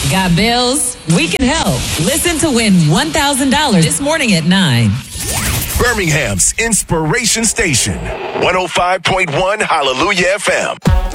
Got bills? We can help. Listen to win $1,000 this morning at 9. Birmingham's Inspiration Station, 105.1 Hallelujah FM.